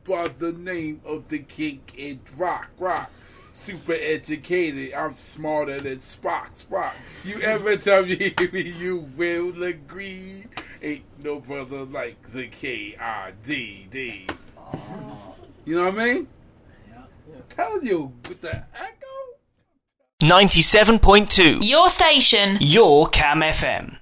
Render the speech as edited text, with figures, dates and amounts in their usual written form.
by the name of the king in rock. Super educated, I'm smarter than Spock. You ever tell me you will agree? Ain't no brother like the K-I-D-D. You know what I mean? I'm telling you, with the echo. 97.2. Your station. Your Cam FM.